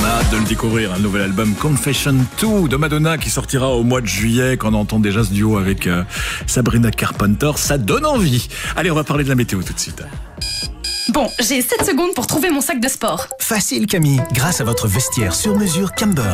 a hâte de le découvrir, un nouvel album Confession 2 de Madonna qui sortira au mois de juillet. Quand on entend déjà ce duo avec Sabrina Carpenter, ça donne envie. Allez, on va parler de la météo tout de suite. Bon, j'ai 7 secondes pour trouver mon sac de sport. Facile Camille, grâce à votre vestiaire sur mesure Camber.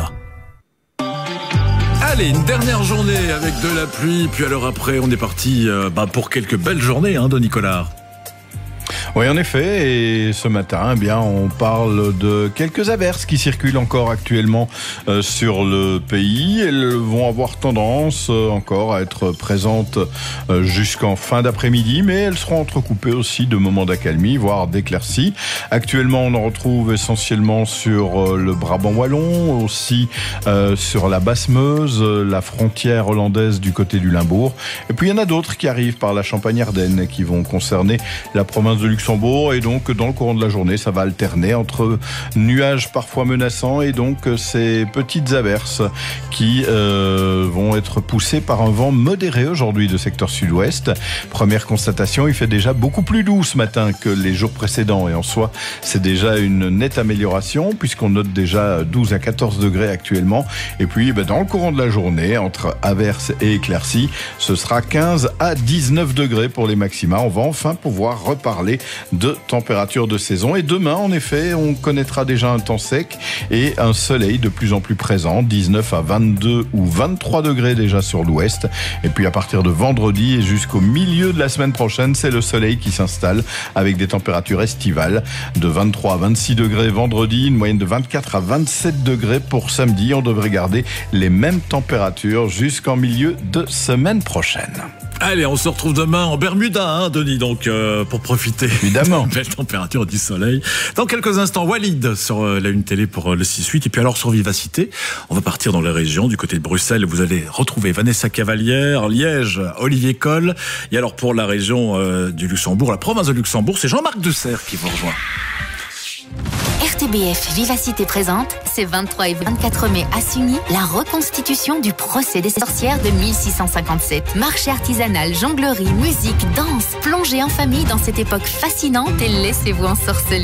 Allez, une dernière journée avec de la pluie, puis alors après on est parti pour quelques belles journées de Nicolas. Oui, en effet, et ce matin, on parle de quelques averses qui circulent encore actuellement sur le pays. Elles vont avoir tendance encore à être présentes jusqu'en fin d'après-midi, mais elles seront entrecoupées aussi de moments d'accalmie, voire d'éclaircies. Actuellement, on en retrouve essentiellement sur le Brabant wallon, aussi sur la Basse-Meuse, la frontière hollandaise du côté du Limbourg. Et puis, il y en a d'autres qui arrivent par la Champagne-Ardenne, qui vont concerner la province de Luxembourg, et donc dans le courant de la journée ça va alterner entre nuages parfois menaçants et donc ces petites averses qui vont être poussées par un vent modéré aujourd'hui de secteur sud-ouest. Première constatation, il fait déjà beaucoup plus doux ce matin que les jours précédents, et en soi c'est déjà une nette amélioration puisqu'on note déjà 12 à 14 degrés actuellement, et puis dans le courant de la journée entre averses et éclaircies ce sera 15 à 19 degrés pour les maxima. On va enfin pouvoir reparler de température de saison. Et demain, en effet, on connaîtra déjà un temps sec et un soleil de plus en plus présent, 19 à 22 ou 23 degrés déjà sur l'ouest. Et puis à partir de vendredi et jusqu'au milieu de la semaine prochaine, c'est le soleil qui s'installe avec des températures estivales de 23 à 26 degrés vendredi, une moyenne de 24 à 27 degrés pour samedi. On devrait garder les mêmes températures jusqu'en milieu de semaine prochaine. Allez, on se retrouve demain en Bermuda, Denis, donc pour profiter évidemment de belle température du soleil. Dans quelques instants, Walid sur la Une Télé pour le 6-8. Et puis alors sur Vivacité, on va partir dans la région, du côté de Bruxelles. Vous allez retrouver Vanessa Cavalière, Liège, Olivier Coll. Et alors pour la région du Luxembourg, la province de Luxembourg, c'est Jean-Marc Deserre qui vous rejoint. RTBF Vivacité présente, ces 23 et 24 mai à Sugny, la reconstitution du procès des sorcières de 1657. Marché artisanal, jonglerie, musique, danse, plongez en famille dans cette époque fascinante et laissez-vous ensorceler.